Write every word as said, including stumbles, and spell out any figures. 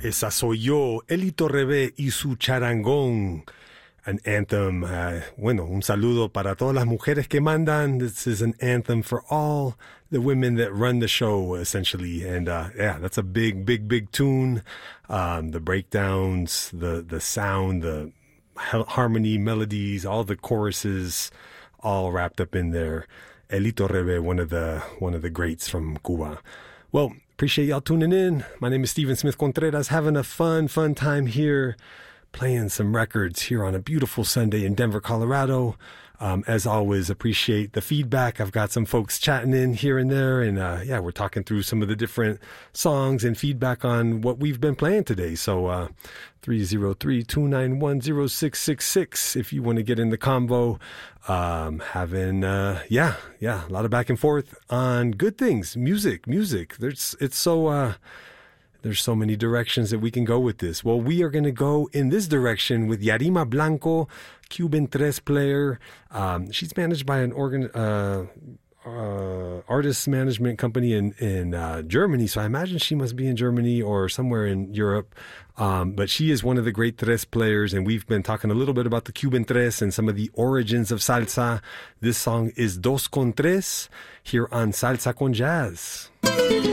Esa soy yo, Elito Rebe y su charangón. An anthem, uh, bueno, un saludo para todas las mujeres que mandan. This is an anthem for all the women that run the show, essentially. And uh, yeah, that's a big, big, big tune. Um, the breakdowns, the the sound, the harmony, melodies, all the choruses, all wrapped up in there. Elito Rebe, one of the one of the greats from Cuba. Well, appreciate y'all tuning in. My name is Steven Smith Contreras, having a fun, fun time here, playing some records here on a beautiful Sunday in Denver, Colorado. Um, as always, appreciate the feedback. I've got some folks chatting in here and there, and uh, yeah, we're talking through some of the different songs and feedback on what we've been playing today. So uh, three oh three, two nine one, oh six six six if you want to get in the convo. Um, having, uh, yeah, yeah, a lot of back and forth on good things, music, music. There's, it's so... Uh, There's so many directions that we can go with this. Well, we are going to go in this direction with Yarima Blanco, Cuban tres player. Um, she's managed by an organ, uh, uh, artist management company in, in uh, Germany. So I imagine she must be in Germany or somewhere in Europe. Um, but she is one of the great tres players. And we've been talking a little bit about the Cuban tres and some of the origins of salsa. This song is Dos con Tres here on Salsa con Jazz.